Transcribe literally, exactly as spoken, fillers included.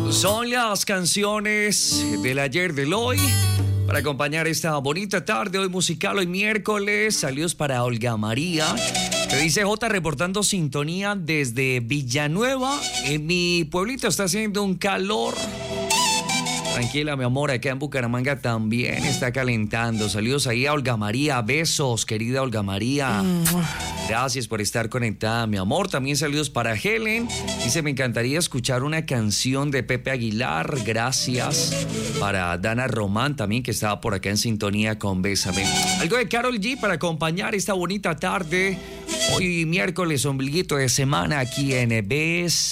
Son las canciones del ayer, del hoy, para acompañar esta bonita tarde, hoy musical, hoy miércoles. Saludos para Olga María, que dice: J, reportando sintonía desde Villanueva. En mi pueblito está haciendo un calor. Tranquila, mi amor, acá en Bucaramanga también está calentando. Saludos ahí a Olga María, besos, querida Olga María. Gracias por estar conectada, mi amor. También saludos para Helen. Dice: me encantaría escuchar una canción de Pepe Aguilar. Gracias. Para Dana Román también, que estaba por acá en sintonía con Bésame. Algo de Karol G para acompañar esta bonita tarde. Hoy miércoles, ombliguito de semana aquí en Bésame.